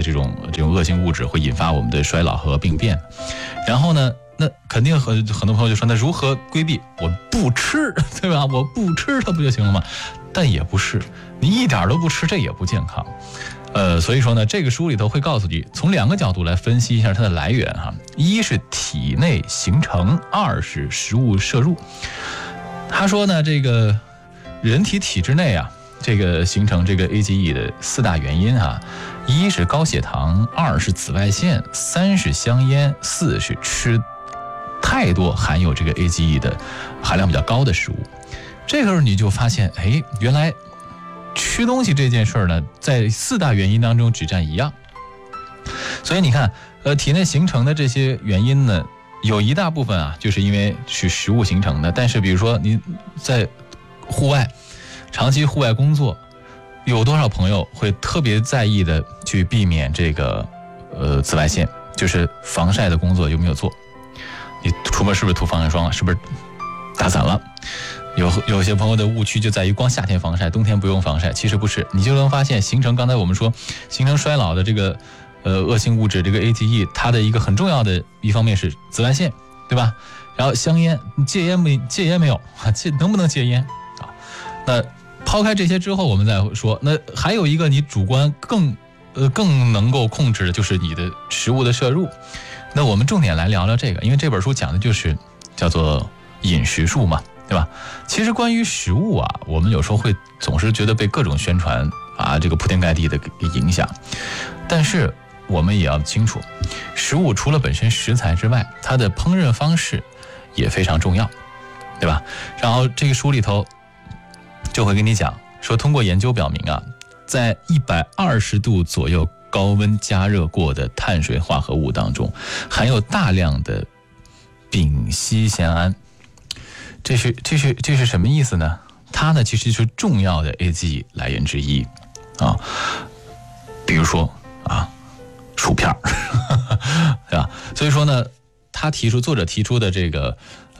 这种恶性物质会引发我们的衰老和病变。然后呢，那肯定很多朋友就说，那如何规避？我不吃，对吧？我不吃它不就行了吗？但也不是，你一点都不吃，这也不健康。所以说呢，这个书里头会告诉你，从2个角度来分析一下它的来源哈。一是体内形成，二是食物摄入。他说呢，这个人体体制内啊，这个形成这个 AGE 的4大原因哈，一是高血糖，二是紫外线，三是香烟，四是吃太多含有这个 AGE 的含量比较高的食物。这个时候你就发现，原来吃东西这件事儿呢，在4大原因当中只占1样。所以你看，体内形成的这些原因呢，有一大部分啊，就是因为是食物形成的。但是比如说你在户外长期户外工作，有多少朋友会特别在意的去避免这个紫外线，就是防晒的工作有没有做？你出门是不是涂防晒霜了？是不是打伞了？有些朋友的误区就在于光夏天防晒，冬天不用防晒。其实不是，你就能发现刚才我们说形成衰老的这个恶性物质这个 AGE， 它的一个很重要的一方面是紫外线，对吧？然后香烟，你戒烟没有？能不能戒烟啊？那抛开这些之后，我们再说，那还有一个你主观更能够控制的就是你的食物的摄入。那我们重点来聊聊这个，因为这本书讲的就是叫做饮食术嘛，对吧？其实关于食物啊，我们有时候会总是觉得被各种宣传啊，这个铺天盖地的影响。但是我们也要清楚，食物除了本身食材之外，它的烹饪方式也非常重要，对吧？然后这个书里头就会跟你讲说，通过研究表明啊，在120度左右高温加热过的碳水化合物当中，含有大量的丙烯酰胺。这是什么意思呢？它呢其实是重要的 AGE 来源之一啊。比如说啊，薯片对吧？所以说呢，作者提出的这个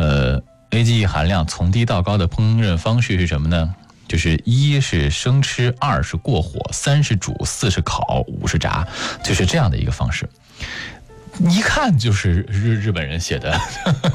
AGE 含量从低到高的烹饪方式是什么呢？就是1是生吃，2是过火，3是煮，4是烤，5是炸，就是这样的一个方式。一看就是日本人写的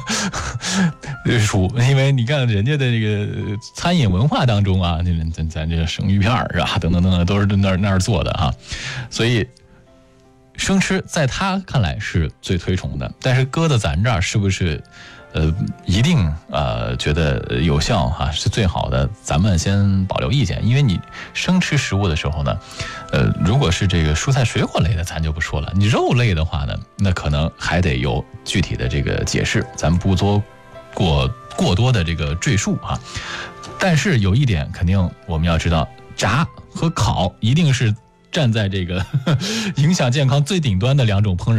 书，因为你看人家的这个餐饮文化当中啊，咱这个生鱼片是吧，等等等等，都是那儿做的哈，所以生吃在他看来是最推崇的，但是搁到咱这儿是不是一定觉得有效哈是最好的？咱们先保留意见，因为你生吃食物的时候呢，如果是这个蔬菜水果类的，咱就不说了。你肉类的话呢，那可能还得有具体的这个解释，咱们不做过多的这个赘述啊。但是有一点肯定我们要知道，炸和烤一定是站在这个影响健康最顶端的2种烹饪